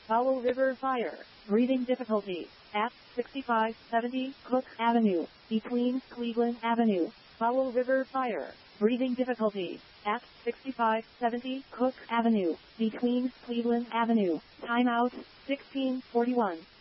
Powell River Fire. Breathing difficulty. At 6570 Cook Avenue. Between Cleveland Avenue. Powell River Fire. Breathing difficulty. At 6570 Cook Avenue. Between Cleveland Avenue. Timeout. 1641.